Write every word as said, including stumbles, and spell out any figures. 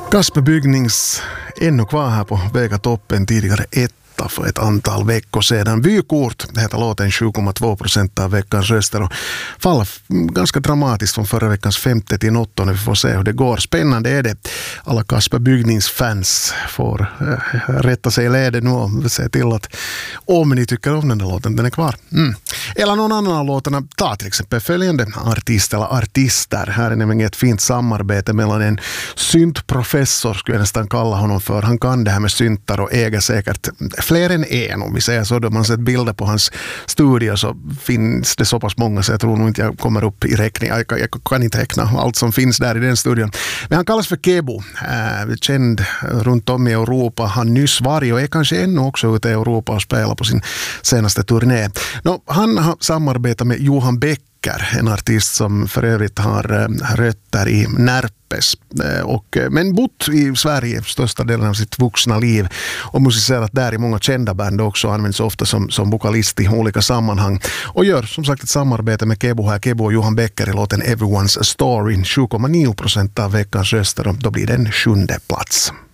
Kasper Bygnings ännu kvar här på Vegatoppen, tidigare etta för ett antal veckor sedan. Vykort heter låten, sju komma två procent av veckans röster och faller ganska dramatiskt från förra veckans femte till åttonde. Vi får se hur det går. Spännande är det. Alla Kasper Bygnings fans får äh, rätta sig i lädet nu och se till att om ni tycker om den där låten, den är kvar. Mm. Eller någon annan av låtarna, ta till exempel följande artist eller artister. Här är nämligen ett fint samarbete mellan en syntprofessor, skulle jag nästan kalla honom för. Han kan det här med syntar och äger säkert fler än en, om vi säger så. Då man sett bilder på hans studio så finns det så pass många så jag tror nog inte jag kommer upp i räkning. Jag kan, jag kan inte räkna allt som finns där i den studion. Men han kallas för Kebo. Äh, känd runt om i Europa. Han nyss varit och är kanske ännu också ute i Europa och spelar på sin senaste turné. Nå, han har samarbetat med Johan Becker, en artist som för övrigt har rötter i Närpes och, men bott i Sverige största delen av sitt vuxna liv och musicerat där i många kända band också, används ofta som, som vokalist i olika sammanhang och gör som sagt ett samarbete med Kebo här, Kebo och Johan Becker i låten Everyone's Story, sju komma nio procent av veckans röster och då blir det en sjunde plats.